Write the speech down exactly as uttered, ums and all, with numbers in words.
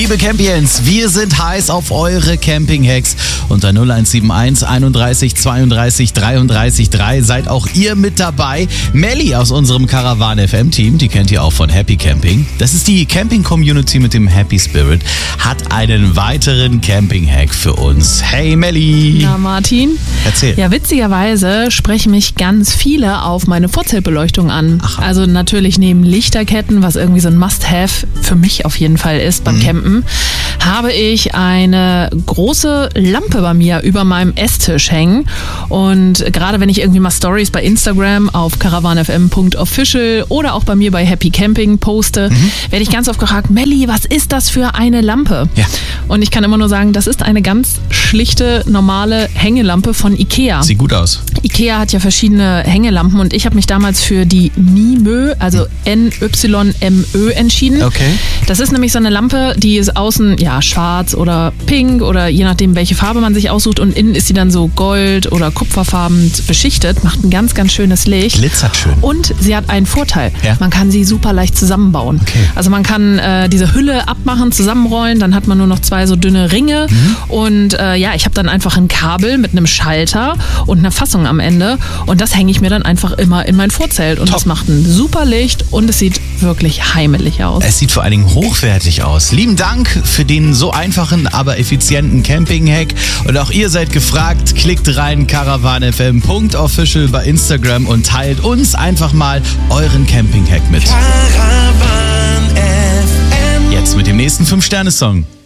liebe Campions, wir sind heiß auf eure Camping-Hacks. Unter null eins sieben eins einunddreißig zweiunddreißig dreiunddreißig drei seid auch ihr mit dabei. Melli aus unserem Caravan F M-Team, die kennt ihr auch von Happy Camping. Das ist die Camping-Community mit dem Happy Spirit, hat einen weiteren Camping-Hack für uns. Hey Melli! Na Martin? Erzähl. Ja, witzigerweise sprechen mich ganz viele auf meine Vorzeltbeleuchtung an. Ach. Also natürlich neben Lichterketten, was irgendwie so ein Must-Have für mich auf jeden Fall ist beim Mhm. Campen, habe ich eine große Lampe bei mir über meinem Esstisch hängen. Und gerade wenn ich irgendwie mal Stories bei Instagram auf caravan f m punkt official oder auch bei mir bei Happy Camping poste, Mhm. werde ich ganz oft gefragt, Melli, was ist das für eine Lampe? Ja. Und ich kann immer nur sagen, das ist eine ganz schlichte, normale Hängelampe von Ikea. Sieht gut aus. Ikea hat ja verschiedene Hängelampen und ich habe mich damals für die Nimö, also N Y M Ö entschieden. Okay. Das ist nämlich so eine Lampe, die ist außen ja schwarz oder pink oder je nachdem, welche Farbe man sich aussucht, und innen ist sie dann so gold- oder kupferfarben beschichtet, macht ein ganz, ganz schönes Licht. Glitzert schön. Und sie hat einen Vorteil. Ja. Man kann sie super leicht zusammenbauen. Okay. Also man kann äh, diese Hülle abmachen, zusammenrollen, dann hat man nur noch zwei so dünne Ringe. Mhm. Und äh, ja, ich habe dann einfach ein Kabel mit einem Schalter und einer Fassung am Ende. Und das hänge ich mir dann einfach immer in mein Vorzelt. Und Top. das macht ein super Licht und es sieht wirklich heimelig aus. Es sieht vor allen Dingen hochwertig aus. Lieben Dank für den so einfachen, aber effizienten Camping-Hack. Und auch ihr seid gefragt, klickt rein caravan f m punkt official bei Instagram und teilt uns einfach mal euren Camping-Hack mit. Caravan F M. Jetzt mit dem nächsten fünf Sterne Song.